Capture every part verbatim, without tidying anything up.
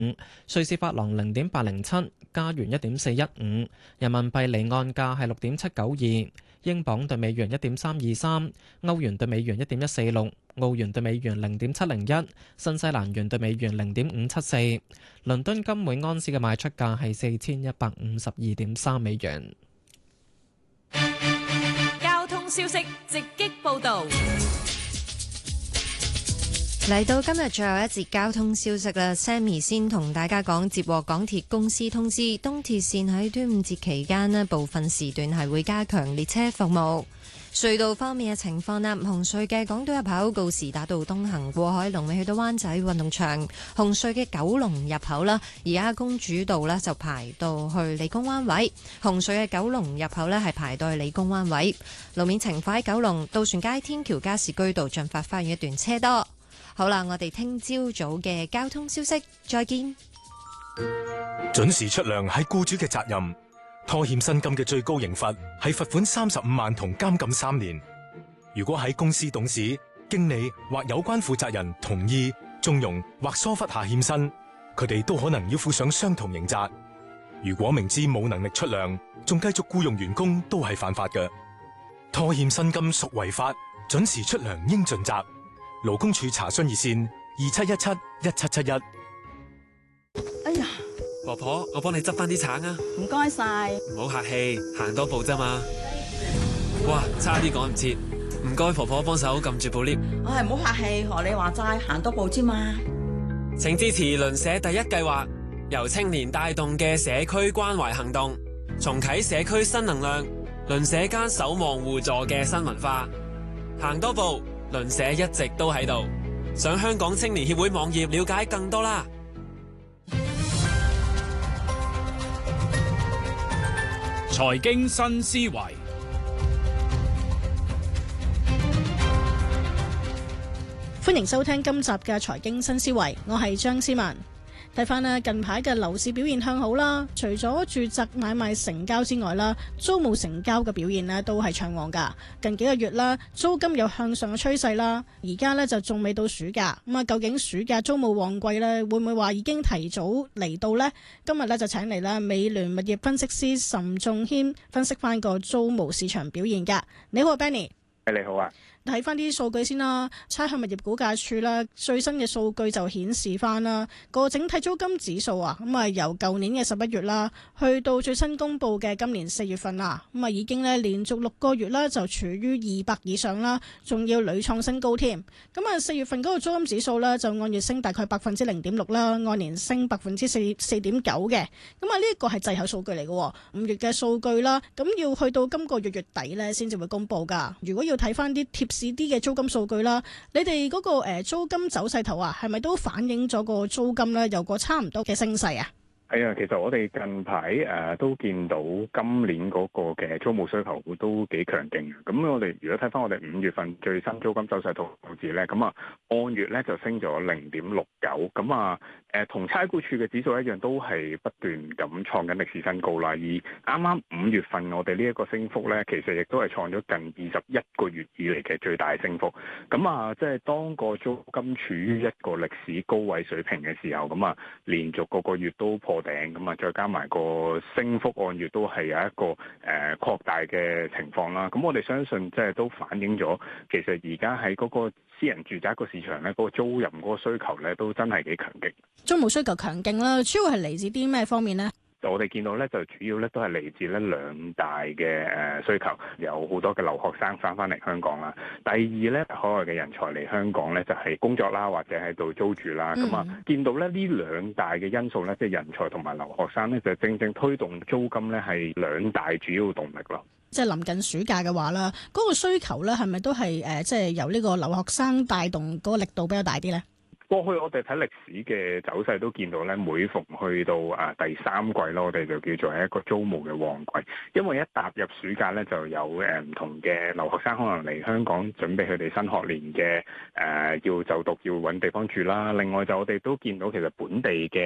瑞士法郎零點八零七，加元一點四一五，人民幣離岸價係六點七九二，英鎊對美元一點三二三，歐元對美元一點一四六，澳元對美元零點七零一，新西蘭元對美元零點五七四。倫敦金每安士嘅賣出價係四千一百五十二點三美元。 交通消息直擊報導。 嚟到今日最後一節交通消息啦 ，Sammy 先同大家講，接獲港鐵公司通知，東鐵線喺端午節期間呢部分時段係會加強列車服務。隧道方面嘅情況啦，紅隧嘅港島入口告士打道東行過海龍尾去到灣仔運動場，紅隧嘅九龍入口啦，而家公主道呢就排到去理工灣位，紅隧嘅九龍入口呢係排到去理工灣位。路面情況喺九龍渡船街天橋加士居道進發花園一段車多。好啦，我哋聽朝早嘅交通消息，再見。 準時出糧係僱主嘅責任，拖欠薪金嘅最高刑罰係罰款三十五萬同監禁三年。如果喺公司董事、經理或有關負責人同意、縱容或疏忽下欠薪，佢哋都可能要負上相同刑責。如果明知冇能力出糧，仲繼續僱傭員工，都係犯法嘅。拖欠薪金屬違法，準時出糧應盡責。勞工處查詢熱線二七一七一七七一。 哎呀， 婆婆，我幫你執翻啲橙啊！ 唔該晒， 唔好客氣，行多步啫嘛。哇，差啲趕唔切，唔該婆婆幫手撳住部 lift。 唉，唔好客氣，學你話齋，行多步啫嘛。 請支持鄰舍第一計劃，由青年帶動嘅社區關懷行動，重啟社區新能量，鄰舍間守望互助嘅新文化。行多步，鄰舍一直都喺度。上香港青年協會網頁了解更多啦。 財經新思維， 歡迎收聽今集嘅財經新思維，我係張思文。睇翻咧近排嘅樓市表現向好啦，除咗住宅買賣成交之外啦，租務成交嘅表現咧都係暢旺噶。近幾個月啦，租金有向上嘅趨勢啦，而家咧就仲未到暑假，咁啊究竟暑假租務旺季咧會唔會話已經提早嚟到呢？今日咧就請嚟啦美聯物業分析師岑仲謙分析翻個租務市場表現噶。你好 ，Benny。 誒，你好啊。 睇翻啲數據先啦，差餉物業估價署啦，最新嘅數據就顯示翻啦，個整體租金指數啊，咁啊由舊年嘅十一月啦，去到最新公布嘅今年四月份啦，咁啊已經咧連續六個月啦就處於二百以上啦，仲要屢創新高添。咁啊四月份嗰個租金指數咧就按月升大概百分之零點六啦，按年升百分之四四點九嘅。咁啊呢一個係滯後數據嚟嘅，五月嘅數據啦，咁要去到今個月月底咧先至會公布噶。如果要睇翻啲貼市啲嘅租金數據啦，你哋嗰個誒租金走勢圖啊，係咪都反映咗個租金咧有個差唔多嘅升勢啊？ 係啊，其實我哋近排誒、呃、都見到今年嗰個嘅租務需求都幾強勁嘅。咁我哋如果睇翻我哋五月份最新租金走勢圖數字咧，咁啊按月咧就升咗零點六九。咁啊誒同差估署嘅指數一樣，都係不斷咁創緊歷史新高啦。而啱啱五月份我哋呢一個升幅咧，其實亦都係創咗近二十一個月以嚟嘅最大升幅。咁啊，即係當個租金處於一個歷史高位水平嘅時候，咁啊連續個個月都破頂，咁啊，再加埋個升幅按月都係有一個誒、呃、擴大嘅情況啦。咁我哋相信即係都反映咗，其實而家喺嗰個私人住宅個市場咧，嗰、嗰個租賃嗰個需求咧，都真係幾強勁。 租務需求強勁啦，主要係嚟自啲咩方面呢？ 我哋見到咧，就主要咧都係嚟自咧兩大嘅誒需求，有好多嘅留學生翻翻嚟香港啦。第二咧，海外嘅人才嚟香港咧，就係工作啦，或者喺度租住啦。咁啊、嗯，見到咧呢兩大嘅因素咧，即係人才同埋留學生咧，就正正推動租金咧係兩大主要動力咯。 即係臨近暑假嘅話啦，嗰、嗰個需求咧係咪都係誒，即係由呢個留學生帶動嗰個力度比較大啲咧？ 過去我哋睇歷史嘅走勢都見到咧，每逢去到啊第三季咯，我哋就叫做係一個租務嘅旺季，因為一踏入暑假咧，就有誒唔同嘅留學生可能嚟香港準備佢哋新學年嘅誒、呃、要就讀要揾地方住啦。另外就我哋都見到其實本地嘅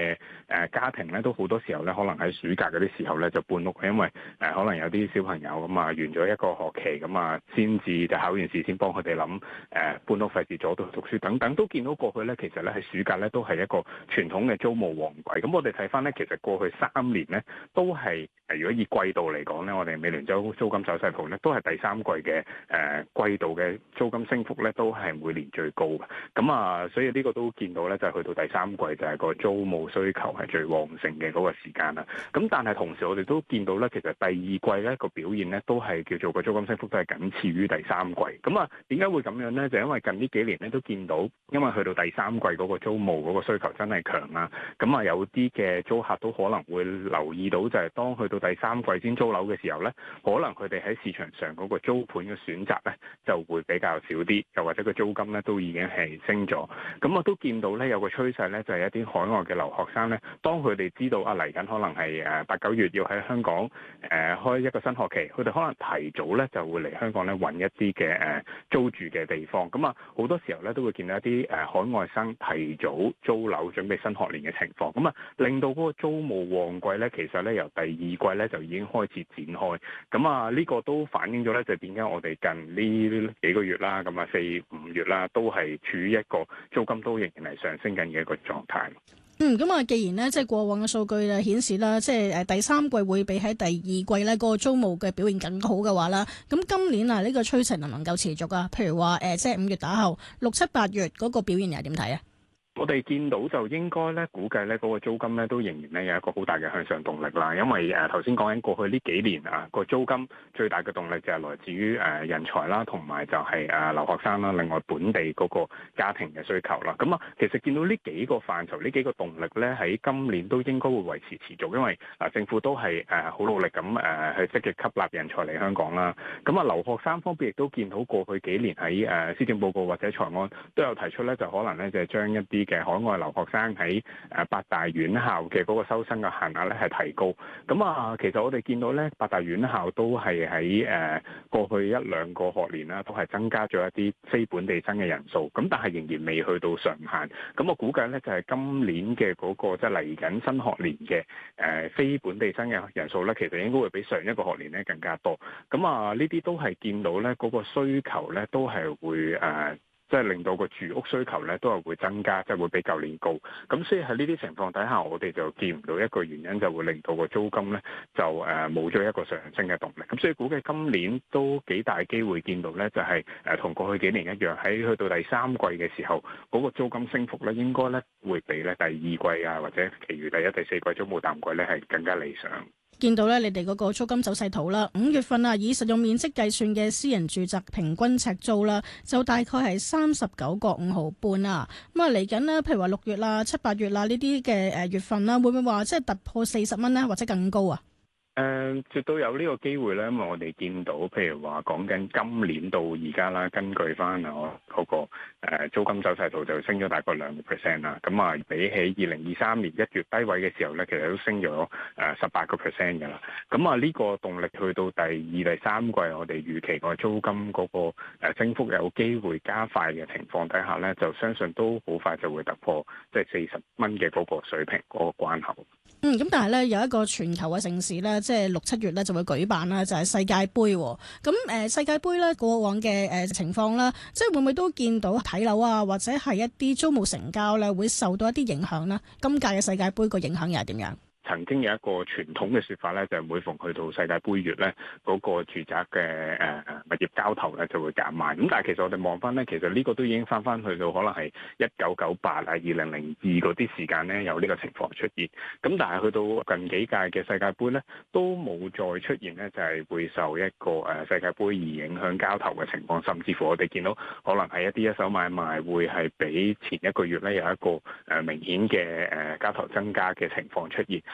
誒家庭咧都好多時候咧，可能喺暑假嗰啲時候咧就搬屋，因為誒可能有啲小朋友咁啊，完咗一個學期咁啊，先至就考完試先幫佢哋諗誒搬屋，費事阻到讀書等等，都見到過去咧，其實咧喺暑假咧都係一個傳統嘅租務旺季。咁我哋睇翻咧，其實過去三年咧都係誒，如果以季度嚟講咧，我哋美聯租租金走勢圖咧都係第三季嘅誒季度嘅租金升幅咧都係每年最高嘅。咁啊，所以呢個都見到咧，就係去到第三季就係個租務需求係最旺盛嘅嗰個時間啦。咁但係同時我哋都見到咧，其實第二季咧個表現咧都係叫做個租金升幅都係僅次於第三季。咁啊，點解會咁樣咧？就因為近呢幾年咧都見到，因為去到第三季嗰個租務嗰個需求真係強啦。咁啊，有啲嘅租客都可能會留意到，就係當去到第三季先租樓嘅時候咧，可能佢哋喺市場上嗰個租盤嘅選擇咧就會比較少啲，又或者個租金咧都已經係升咗。咁我都見到咧有個趨勢咧，就係一啲海外嘅留學生咧，當佢哋知道啊嚟緊可能係誒八九月要喺香港誒、呃、開一個新學期，佢哋可能提早咧就會嚟香港咧揾一啲嘅誒租住嘅地方。咁啊好多時候咧都會見到一啲誒海外生提早租樓準備新學年嘅情況。咁啊令到嗰個租務旺季咧，其實咧由第二季咧就已經開始展開。咁啊呢個都反映咗咧，就點解我哋近呢幾個月啦，咁啊四五月啦，都係處於一個租金都仍然係上升緊嘅一個狀態。 嗯，咁啊，既然呢，即係過往嘅數據咧顯示啦，即係誒第三季會比喺第二季咧嗰個租務嘅表現更好嘅話啦，咁今年啊呢個趨勢能唔能夠持續啊？譬如話誒，即係五月打後六七八月嗰個表現又係點睇啊？ 我哋見到就應該咧，估計咧嗰個租金咧都仍然咧有一個好大嘅向上動力啦。因為誒頭先講緊過去呢幾年啊，個租金最大嘅動力就係來自於誒人才啦，同埋就係誒留學生啦，另外本地嗰個家庭嘅需求啦。咁啊，其實見到呢幾個範疇，呢幾個動力咧喺今年都應該會維持持續，因為啊政府都係誒好努力咁誒去積極吸納人才嚟香港啦。咁啊留學生方面亦都見到過去幾年喺誒施政報告或者財案都有提出咧，就可能咧就係將一啲嘅海外留學生喺誒八大院校嘅嗰個收生嘅限額咧係提高。咁啊，其實我哋見到咧八大院校都係喺誒過去一兩個學年啦，都係增加咗一啲非本地生嘅人數。咁但係仍然未去到上限。咁我估計咧就係今年嘅嗰個即係嚟緊新學年嘅誒非本地生嘅人數咧，其實應該會比上一個學年咧更加多。咁啊，呢啲都係見到咧嗰個需求咧都係會誒。即係令到個住屋需求咧都係會增加，即係會比舊年高。咁所以喺呢啲情況底下，我哋就見唔到一個原因就會令到個租金咧就誒冇咗一個上升嘅動力。咁所以估計今年都幾大機會見到咧，就係誒同過去幾年一樣，喺去到第三季嘅時候，嗰個租金升幅咧應該咧會比咧第二季啊或者其餘第一、第四季租務淡季咧係更加理想。 見到咧，你哋嗰個租金走勢圖啦，五月份啊，以實用面積計算嘅私人住宅平均尺租啦，就大概係三十九個五毫半啊。咁啊，嚟緊呢，譬如話六月啦、七八月啦呢啲嘅誒月份啦，會唔會話即係突破四十蚊咧，或者更高啊？ 誒、呃，絕對有呢個機會咧，因為我哋見到，譬如話講緊今年到而家啦，根據翻我嗰個誒租金走勢圖就升咗大概兩個 percent 啦。咁啊，比起二零二三年一月低位嘅時候咧，其實都升咗誒十八個 percent 㗎啦。咁啊，呢個動力去到第二、第三季，我哋預期個租金嗰個誒升幅有機會加快嘅情況底下咧，就相信都好快就會突破即係四十蚊嘅嗰個水平嗰個關口。 嗯，咁但係咧有一個全球嘅盛事咧，即係六七月咧就會舉辦啦，就係世界盃。咁誒世界盃咧過往嘅誒情況啦，即係會唔會都見到睇樓啊，或者係一啲租務成交咧會受到一啲影響呢？今屆嘅世界盃個影響又係點樣？ 曾經有一個傳統嘅説法咧，就係每逢去到世界盃月咧，嗰個住宅嘅誒物業交投咧就會減慢。咁但係其實我哋望翻咧，其實呢個都已經翻翻去到可能係一九九八啊、二零零二嗰啲時間咧有呢個情況出現。咁但係去到近幾屆嘅世界盃咧，都冇再出現咧，就係會受一個誒世界盃而影響交投嘅情況。甚至乎我哋見到可能係一啲一手買賣會係比前一個月咧有一個誒明顯嘅誒交投增加嘅情況出現。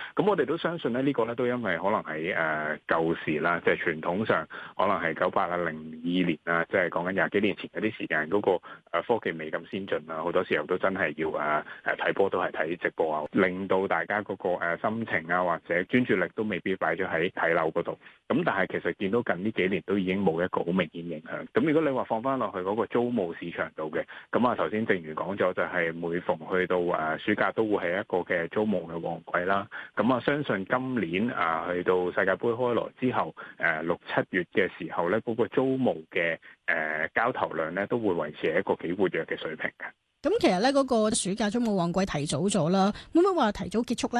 咁我哋都相信咧，呢個咧都因為可能喺誒舊時啦，即係傳統上可能係九八啊零二年啊，即係講緊廿幾年前嗰啲時間，嗰個誒科技未咁先進啊，好多時候都真係要誒誒睇波都係睇直播啊，令到大家嗰個誒心情啊或者專注力都未必擺咗喺睇樓嗰度。咁但係其實見到近呢幾年都已經冇一個好明顯影響。咁如果你話放翻落去嗰個租務市場度嘅，咁啊頭先正如講咗，就係每逢去到誒暑假都會係一個嘅租務嘅旺季啦。咁啊相信今年啊去到世界盃開鑼之後，誒六七月嘅時候咧，嗰個租務嘅誒交投量咧都會維持喺一個幾活躍嘅水平嘅。 咁其實咧嗰個暑假租務旺季提早咗啦，會唔會話提早結束咧？